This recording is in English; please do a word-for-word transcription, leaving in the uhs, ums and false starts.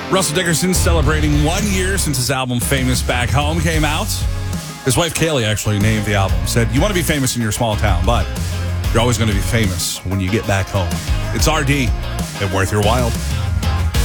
Russell Dickerson celebrating one year since his album Famous Back Home came out. His wife Kaylee actually named the album. Said, you want to be famous in your small town, but you're always going to be famous when you get back home. It's R D and Worth Your While.